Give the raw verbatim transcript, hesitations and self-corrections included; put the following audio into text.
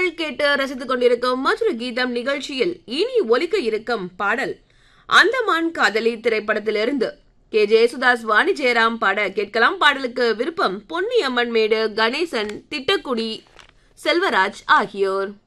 நேயர்கள் கேட்டு ரசித்துக் கொண்டிருக்கும் மற்றொரு கீதம் நிகழ்ச்சியில் இனி ஒலிக்க இருக்கும் பாடல் அந்தமான் காதலி திரைப்படத்திலிருந்து கே ஜெயசுதாஸ் வாணி ஜெயராம் பாட கேட்கலாம். பாடலுக்கு விருப்பம் பொன்னியம்மன் மேடு, கணேசன், திட்டக்குடி, செல்வராஜ் ஆகியோர்.